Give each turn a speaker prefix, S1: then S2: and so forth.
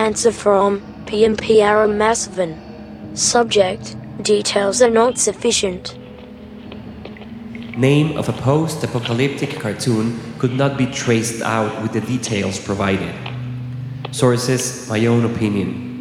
S1: Answer from PMP Aramasavan. Subject: details are not sufficient.
S2: Name of a post-apocalyptic cartoon could not be traced out with the details provided. Sources: my own opinion.